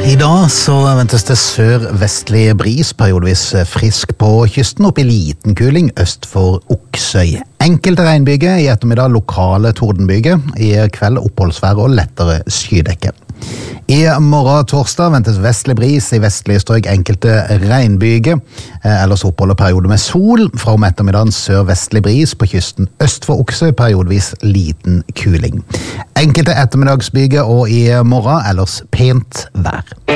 I dag så ventes det sør-vestlig bris, periodevis frisk på kysten, opp i liten kuling øst for Oksøy. Enkelte regnbyger, i ettermiddag lokale tordenbyger, i kveld oppholdsvær og lettere skydekke. I morgen torsdag ventes vestlig bris i vestlige strøk, enkelte regnbyger, ellers opphold og periode med sol. Fra om ettermiddagen sør-vestlig bris på kysten øst for Oksøy, periodevis liten kuling. Enkelte ettermiddagsbyger og i morgen ellers pent vær.